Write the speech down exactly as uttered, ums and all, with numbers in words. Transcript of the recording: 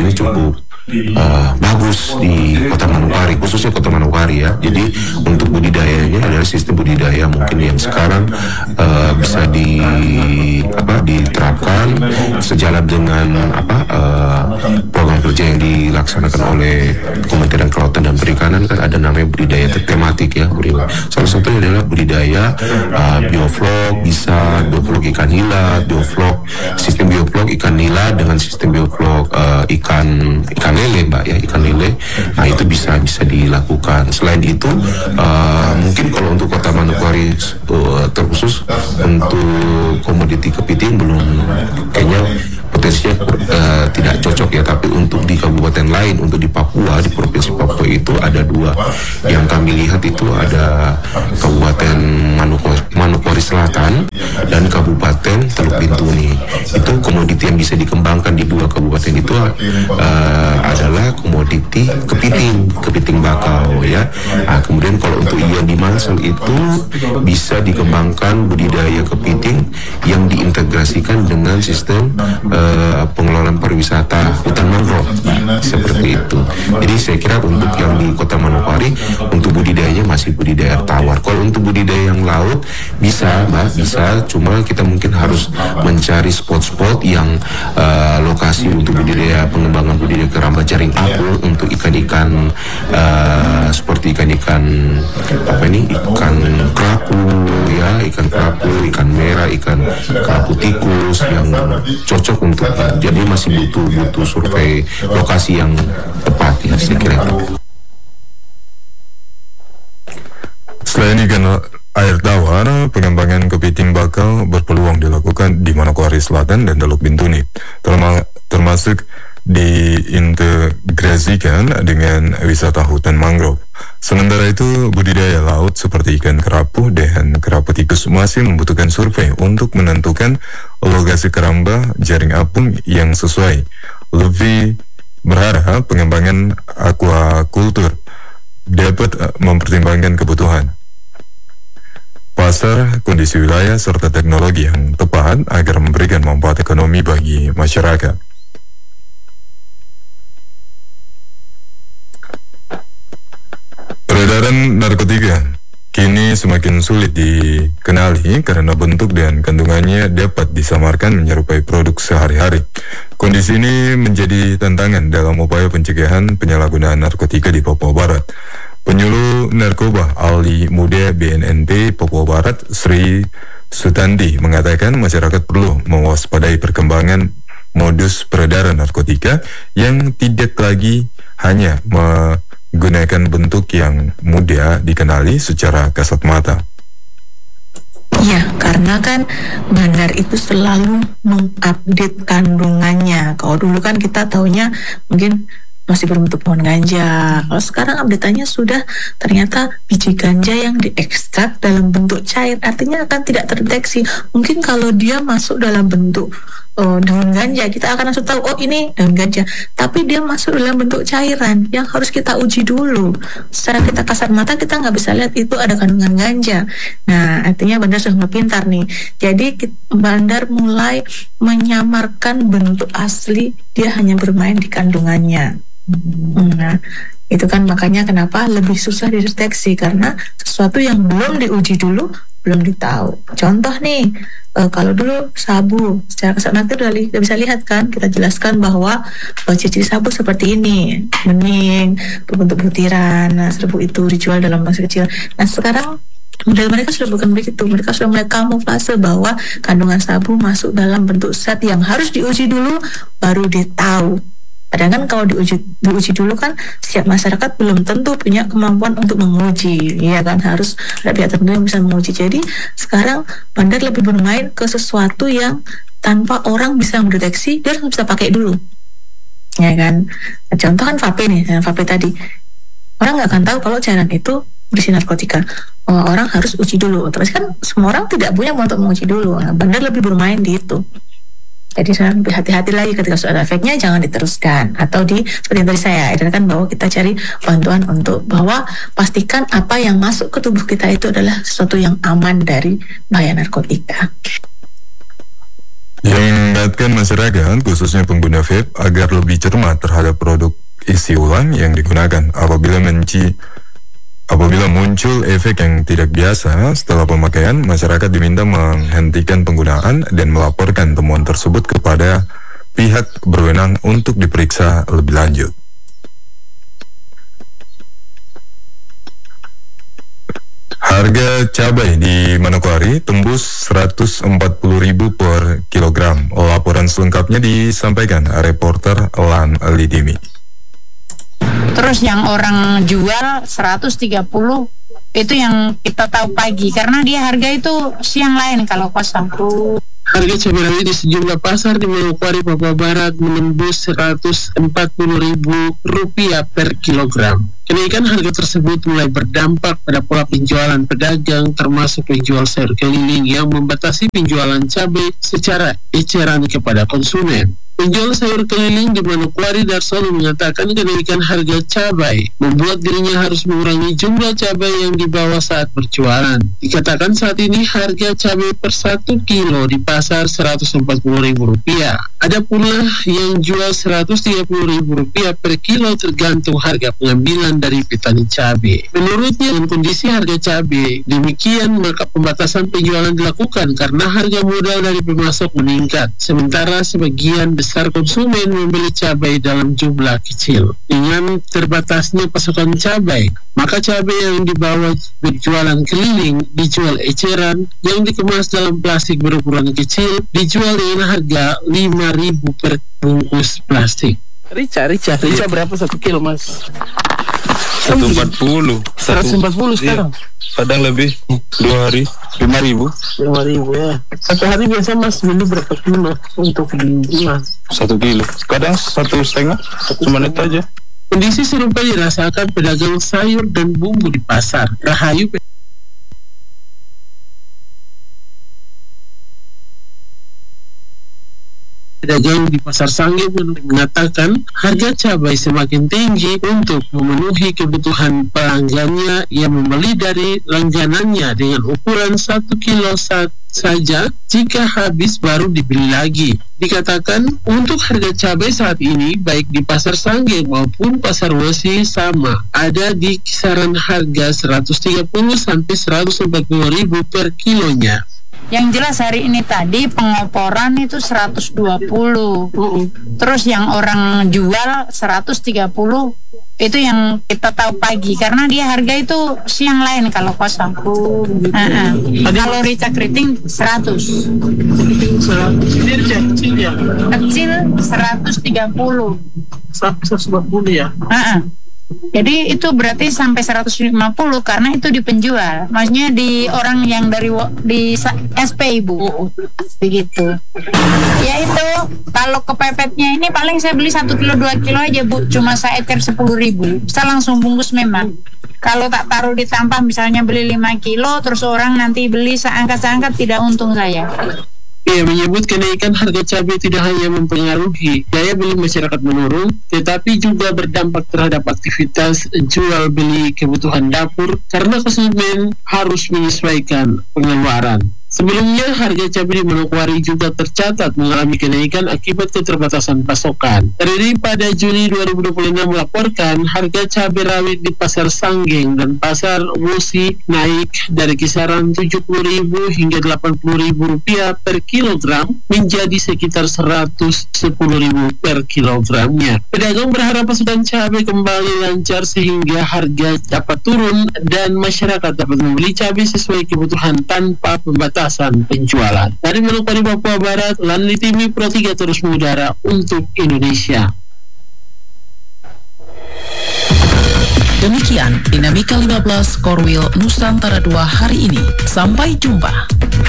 ini cukup uh, bagus di Kota Manokwari, khususnya Kota Manokwari ya. Jadi untuk budidayanya adalah sistem budidaya mungkin yang sekarang uh, bisa di apa diterapkan sejalan dengan apa uh, program kerja yang dilaksanakan oleh Kementerian Kelautan dan Perikanan. Kan ada namanya budidaya tematik ya. Salah satunya adalah budidaya uh, bioflok, bisa bioflok ikan nila, bioflok sistem bioflok ikan nila dengan sistem bioflok uh, ikan ikan lele mbak ya, ikan lele. Nah itu bisa bisa dilakukan. Selain itu uh, mungkin kalau untuk Kota Manokwari uh, terkhusus untuk komoditi kepiting belum kayaknya potensinya uh, tidak cocok ya. Tapi untuk di kabupaten lain, untuk di Papua, di provinsi Papua itu ada dua yang kami lihat, itu ada Kabupaten Manokwari, Manokwari Selatan dan Kabupaten Teluk Bintuni. Itu komoditi yang bisa dikembangkan di dua kabupaten itu uh, adalah komoditi kepiting, kepiting bakau ya. Nah, kemudian kalau untuk ikan di Mansel itu bisa dikembangkan budidaya kepiting yang diintegrasikan dengan sistem uh, pengelolaan pariwisata hutan mangrove nah, seperti itu. Jadi saya kira untuk yang di Kota Manokwari untuk budidayanya masih budidaya tawar. Kalau untuk budidaya yang laut bisa, mbak, bisa. Cuma kita mungkin harus mencari spot-spot yang uh, lokasi untuk budidaya pengembangan budidaya keramba jaring apung untuk ikan-ikan uh, seperti ikan-ikan apa ini ikan kerapu ya, ikan kerapu, ikan merah, ikan kerapu tikus yang cocok untuk. Jadi masih butuh butuh survei lokasi yang tepat ya, saya kira. Selain ikan air tawar, pengembangan kepiting bakau berpeluang dilakukan di Manokwari Selatan dan Teluk Bintuni, termasuk diintegrasikan dengan wisata hutan mangrove. Sementara itu, budidaya laut seperti ikan kerapu dan kerapu tikus masih membutuhkan survei untuk menentukan lokasi keramba jaring apung yang sesuai. Lutfi berharap pengembangan aquaculture dapat mempertimbangkan kebutuhan pasar, kondisi wilayah, serta teknologi yang tepat agar memberikan manfaat ekonomi bagi masyarakat. Peredaran narkotika kini semakin sulit dikenali karena bentuk dan kandungannya dapat disamarkan menyerupai produk sehari-hari. Kondisi ini menjadi tantangan dalam upaya pencegahan penyalahgunaan narkotika di Papua Barat. Penyuluh Narkoba Ali Muda B N N P Papua Barat, Sri Sutanti, mengatakan masyarakat perlu mewaspadai perkembangan modus peredaran narkotika yang tidak lagi hanya menggunakan bentuk yang mudah dikenali secara kasat mata. Ya, karena kan bandar itu selalu mengupdate kandungannya. Kalau dulu kan kita taunya mungkin masih berbentuk pohon ganja. Kalau sekarang update-nya sudah ternyata biji ganja yang diekstrak dalam bentuk cair, artinya akan tidak terdeteksi. Mungkin kalau dia masuk dalam bentuk oh, daun ganja, kita akan langsung tahu oh ini daun ganja. Tapi dia masuk dalam bentuk cairan yang harus kita uji dulu. Secara kita kasat mata kita nggak bisa lihat itu ada kandungan ganja. Nah, artinya bandar sudah mulai pintar nih. Jadi bandar mulai menyamarkan bentuk asli, dia hanya bermain di kandungannya. Nah, itu kan makanya kenapa lebih susah dideteksi, karena sesuatu yang belum diuji dulu belum ditahu. Contoh nih, e, kalau dulu sabu secara kasat mata udah li- bisa lihat kan, kita jelaskan bahwa e, ciri-ciri sabu seperti ini, bening, berbentuk butiran. Nah, serbuk itu dijual dalam masih kecil. Nah, sekarang model mereka sudah bukan begitu. Mereka sudah mulai kamuflase bahwa kandungan sabu masuk dalam bentuk zat yang harus diuji dulu baru ditahu. Kadang kan kalau diuji, diuji dulu kan setiap masyarakat belum tentu punya kemampuan untuk menguji, ya kan, harus ada pihak tertentu yang bisa menguji. Jadi sekarang bandar lebih bermain ke sesuatu yang tanpa orang bisa mendeteksi, dia harus bisa pakai dulu, ya kan. Contoh kan vape nih, vape tadi, orang nggak akan tahu kalau cairan itu berisi narkotika. Oh, orang harus uji dulu. Terus kan semua orang tidak punya untuk menguji dulu. Nah, bandar lebih bermain di itu. Jadi saya lebih hati-hati lagi ketika sudah ada efeknya, jangan diteruskan. Atau di seperti yang tadi saya edarkan bahwa kita cari bantuan untuk bahwa pastikan apa yang masuk ke tubuh kita itu adalah sesuatu yang aman dari bahaya narkotika. yang mengingatkan masyarakat, khususnya pengguna vape, agar lebih cermat terhadap produk isi ulang yang digunakan. Apabila menci Apabila muncul efek yang tidak biasa setelah pemakaian, masyarakat diminta menghentikan penggunaan dan melaporkan temuan tersebut kepada pihak berwenang untuk diperiksa lebih lanjut. Harga cabai di Manokwari tembus seratus empat puluh ribu per kilogram. Laporan selengkapnya disampaikan reporter Lan Lidimi. Terus yang orang jual seratus tiga puluh itu yang kita tahu pagi, karena dia harga itu siang lain kalau kosong. Harga cabai rawit di sejumlah pasar di Manokwari, Papua Barat menembus seratus empat puluh ribu rupiah per kilogram. Kenaikan harga tersebut mulai berdampak pada pola penjualan pedagang, termasuk penjual sayur keliling yang membatasi penjualan cabai secara eceran kepada konsumen. Penjual sayur keliling di Manokwari, Darsono, mengatakan kenaikan harga cabai membuat dirinya harus mengurangi jumlah cabai yang dibawa saat berjualan. Dikatakan saat ini harga cabai per satu kilo di pasar seratus empat puluh ribu rupiah. Ada pula yang jual seratus tiga puluh ribu rupiah per kilo tergantung harga pengambilan dari petani cabai. Menurutnya, dengan kondisi harga cabai demikian, maka pembatasan penjualan dilakukan karena harga modal dari pemasok meningkat. Sementara sebagian besar konsumen membeli cabai dalam jumlah kecil. Dengan terbatasnya pasokan cabai, maka cabai yang dibawa berjualan keliling dijual eceran, yang dikemas dalam plastik berukuran kecil dijual dengan harga lima ribu per bungkus plastik. Rica, Rica, Rica berapa satu kilo, Mas? seratus empat puluh seratus empat puluh sekarang. Iya. Kadang lebih dua hari lima ribu. Lima ribu ya. Satu hari biasa Mas beli berapa kilo untuk di Mas? Satu kilo. Kadang satu setengah. Cuma itu aja. Kondisi serupa dirasakan pedagang sayur dan bumbu di pasar Rahayu. Pedagang di Pasar Sangge mengatakan harga cabai semakin tinggi untuk memenuhi kebutuhan pelanggannya yang membeli dari langganannya dengan ukuran satu kilo saja, jika habis baru dibeli lagi. Dikatakan untuk harga cabai saat ini baik di Pasar Sangge maupun Pasar Wosi sama, ada di kisaran harga seratus tiga puluh sampai seratus empat puluh ribu per kilonya. Yang jelas hari ini tadi pengoporan itu seratus dua puluh. Uh-uh. Terus yang orang jual seratus tiga puluh itu yang kita tahu pagi, karena dia harga itu siang lain kalau kosong. Uh, uh-uh. Kalau rica keriting seratus. Kecil seratus tiga puluh. seratus dua puluh ya. Uh-uh. Jadi itu berarti sampai seratus lima puluh karena itu di penjual. Maksudnya di orang yang dari di S P, Ibu. Begitu. Ya itu kalau kepepetnya ini paling saya beli satu kilo dua kilo aja, Bu. Cuma saya ecer sepuluh ribu. Saya langsung bungkus memang. Kalau tak taruh di tampah misalnya beli lima kilo, terus orang nanti beli seangkat-seangkat, tidak untung saya. Ia menyebut kenaikan harga cabai tidak hanya mempengaruhi daya beli masyarakat menurun, tetapi juga berdampak terhadap aktivitas jual beli kebutuhan dapur karena konsumen harus menyesuaikan pengeluaran. Sebelumnya, harga cabai di Manokwari juga tercatat mengalami kenaikan akibat keterbatasan pasokan. Terlebih pada Juni dua ribu dua puluh enam melaporkan harga cabai rawit di Pasar Sanggeng dan Pasar Wosi naik dari kisaran tujuh puluh ribu hingga delapan puluh ribu rupiah per kilogram menjadi sekitar seratus sepuluh ribu per kilogramnya. Pedagang berharap pasokan cabai kembali lancar sehingga harga dapat turun dan masyarakat dapat membeli cabai sesuai kebutuhan tanpa pembatasan penjualan. Dari Manokwari, Papua Barat, Lan Litimi, Pro tiga terus mengudara untuk Indonesia. Demikian Dinamika lima belas Korwil Nusantara dua hari ini. Sampai jumpa.